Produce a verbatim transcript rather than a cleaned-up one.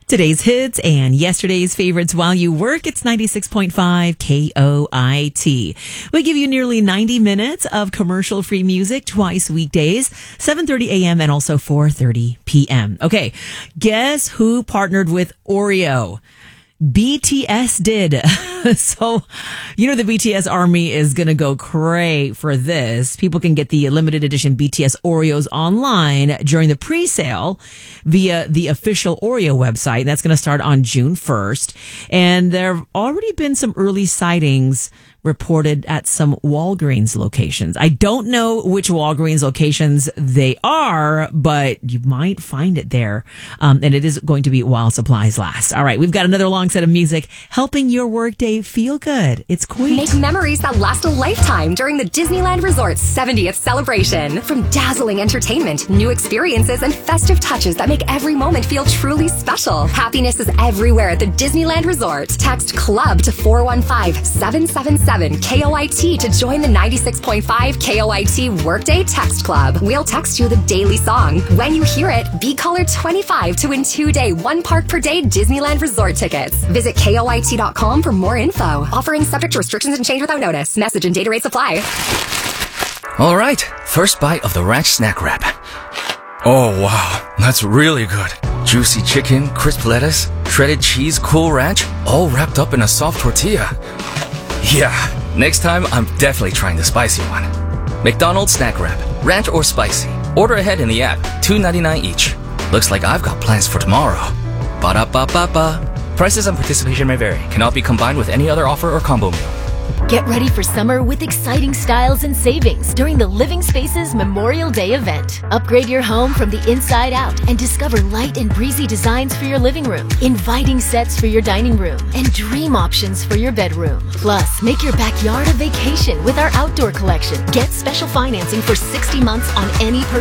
Today's hits and yesterday's favorites while you work. It's ninety-six point five K O I T. We give you nearly ninety minutes of commercial-free music twice weekdays, seven thirty a.m. and also four thirty p.m. Okay, guess who partnered with Oreo? B T S did. So, you know, the B T S army is going to go cray for this. People can get the limited edition B T S Oreos online during the pre-sale via the official Oreo website. That's going to start on June first. And there have already been some early sightings reported at some Walgreens locations. I don't know which Walgreens locations they are, but you might find it there. Um, and it is going to be while supplies last. All right, we've got another long set of music helping your workday feel good. It's Queen. Make memories that last a lifetime during the Disneyland Resort's seventieth celebration. From dazzling entertainment, new experiences, and festive touches that make every moment feel truly special. Happiness is everywhere at the Disneyland Resort. Text CLUB to four one five, seven seven seven K O I T to join the ninety-six point five K O I T Workday Text Club. We'll text you the daily song. When you hear it, be caller twenty-five to win two-day, one-park per day Disneyland Resort tickets. Visit K O I T dot com for more info. Offering subject to restrictions and change without notice. Message and data rates apply. All right, first bite of the ranch snack wrap. Oh, wow, that's really good. Juicy chicken, crisp lettuce, shredded cheese, Cool Ranch, all wrapped up in a soft tortilla. Yeah, next time I'm definitely trying the spicy one. McDonald's Snack Wrap, ranch or spicy. Order ahead in the app, two ninety-nine each. Looks like I've got plans for tomorrow. Ba-da-ba-ba-ba. Prices and participation may vary. Cannot be combined with any other offer or combo meal. Get ready for summer with exciting styles and savings during the Living Spaces Memorial Day event. Upgrade your home from the inside out and discover light and breezy designs for your living room, inviting sets for your dining room, and dream options for your bedroom. Plus, make your backyard a vacation with our outdoor collection. Get special financing for sixty months on any purchase.